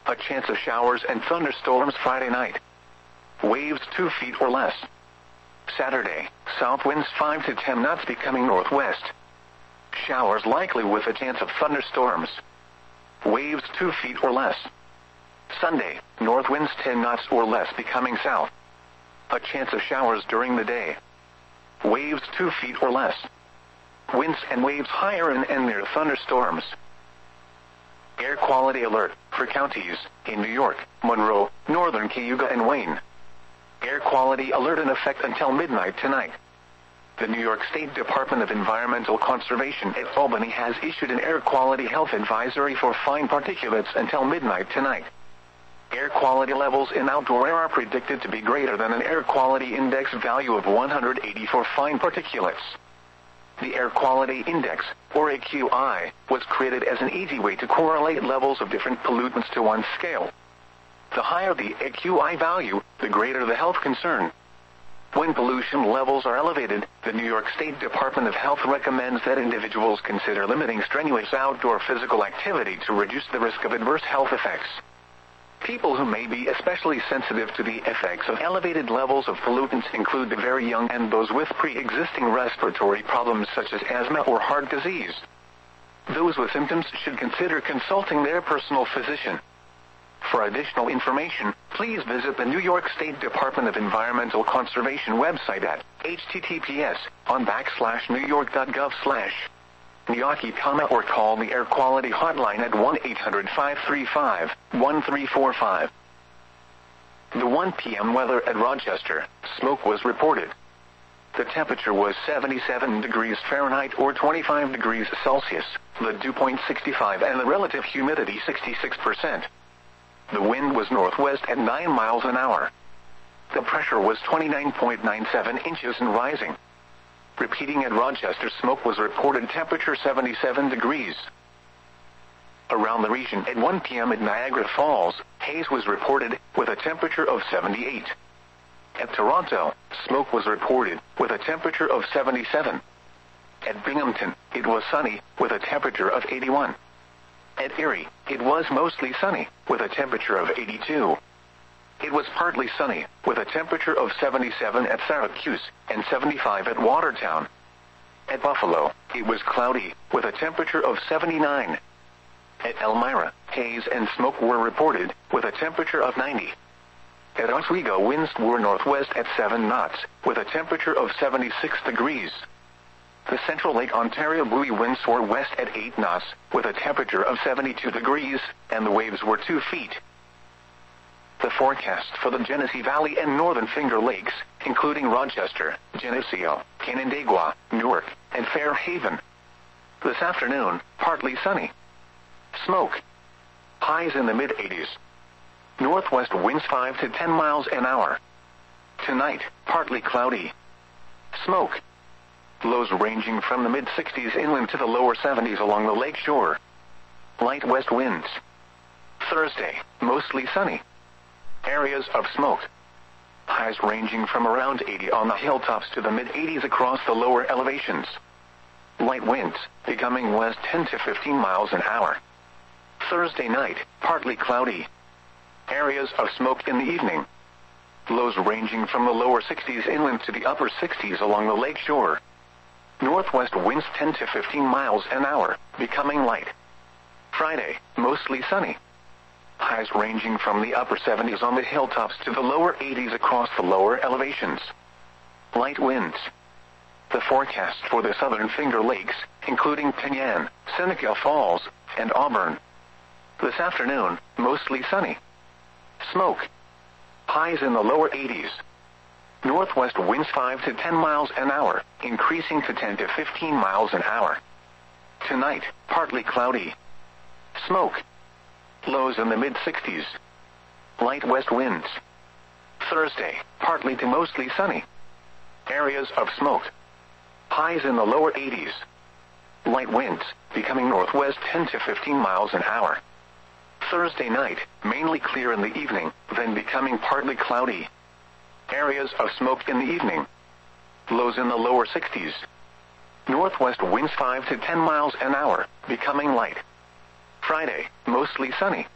A chance of showers and thunderstorms Friday night. Waves 2 feet or less. Saturday, south winds 5 to 10 knots becoming northwest. Showers likely with a chance of thunderstorms. Waves 2 feet or less. Sunday, north winds 10 knots or less becoming south. A chance of showers during the day. Waves 2 feet or less. Winds and waves higher and near thunderstorms. Air quality alert for counties in New York, Monroe, Northern Cayuga and Wayne. Air quality alert in effect until midnight tonight. The New York State Department of Environmental Conservation at Albany has issued an air quality health advisory for fine particulates until midnight tonight. Air quality levels in outdoor air are predicted to be greater than an air quality index value of 180 for fine particulates. The Air Quality Index, or AQI, was created as an easy way to correlate levels of different pollutants to one scale. The higher the AQI value, the greater the health concern. When pollution levels are elevated, the New York State Department of Health recommends that individuals consider limiting strenuous outdoor physical activity to reduce the risk of adverse health effects. People who may be especially sensitive to the effects of elevated levels of pollutants include the very young and those with pre-existing respiratory problems such as asthma or heart disease. Those with symptoms should consider consulting their personal physician. For additional information, please visit the New York State Department of Environmental Conservation website at https://newyork.gov/Niyaki, or call the Air Quality Hotline at 1-800-535-1345. The 1 p.m. weather at Rochester, smoke was reported. The temperature was 77 degrees Fahrenheit or 25 degrees Celsius, the dew point 65 and the relative humidity 66%. The wind was northwest at 9 miles an hour. The pressure was 29.97 inches and rising. Repeating at Rochester, smoke was reported, temperature 77 degrees. Around the region at 1 p.m. at Niagara Falls, haze was reported with a temperature of 78. At Toronto, smoke was reported with a temperature of 77. At Binghamton, it was sunny with a temperature of 81. At Erie, it was mostly sunny with a temperature of 82. It was partly sunny, with a temperature of 77 at Syracuse, and 75 at Watertown. At Buffalo, it was cloudy, with a temperature of 79. At Elmira, haze and smoke were reported, with a temperature of 90. At Oswego, winds were northwest at 7 knots, with a temperature of 76 degrees. The Central Lake Ontario buoy winds were west at 8 knots, with a temperature of 72 degrees, and the waves were 2 feet. The forecast for the Genesee Valley and Northern Finger Lakes, including Rochester, Geneseo, Canandaigua, Newark, and Fairhaven. This afternoon, partly sunny. Smoke. Highs in the mid-80s. Northwest winds 5 to 10 miles an hour. Tonight, partly cloudy. Smoke. Lows ranging from the mid-60s inland to the lower 70s along the lake shore. Light west winds. Thursday, mostly sunny. Areas of smoke. Highs ranging from around 80 on the hilltops to the mid-80s across the lower elevations. Light winds, becoming west 10 to 15 miles an hour. Thursday night, partly cloudy. Areas of smoke in the evening. Lows ranging from the lower 60s inland to the upper 60s along the lake shore. Northwest winds 10 to 15 miles an hour, becoming light. Friday, mostly sunny. Highs ranging from the upper 70s on the hilltops to the lower 80s across the lower elevations. Light winds. The forecast for the Southern Finger Lakes, including Penyan, Seneca Falls, and Auburn. This afternoon, mostly sunny. Smoke. Highs in the lower 80s. Northwest winds 5 to 10 miles an hour, increasing to 10 to 15 miles an hour. Tonight, partly cloudy. Smoke. Lows in the mid-60s. Light west winds. Thursday, partly to mostly sunny. Areas of smoke. Highs in the lower 80s. Light winds, becoming northwest 10 to 15 miles an hour. Thursday night, mainly clear in the evening, then becoming partly cloudy. Areas of smoke in the evening. Lows in the lower 60s. Northwest winds 5 to 10 miles an hour, becoming light. Friday, mostly sunny.